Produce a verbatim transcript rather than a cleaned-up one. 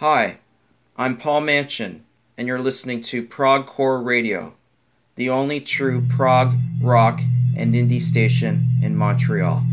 Hi, I'm Paul Manchin, and you're listening to Progcore Radio, the only true prog, rock, and indie station in Montreal.